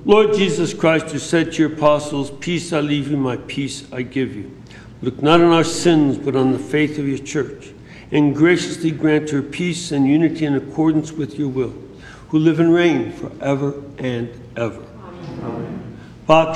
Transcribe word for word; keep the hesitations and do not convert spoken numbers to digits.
Lord Jesus Christ, who said to your apostles, peace I leave you, my peace I give you. Look not on our sins, but on the faith of your church, and graciously grant her peace and unity in accordance with your will, who live and reign forever and ever. Amen. Amen.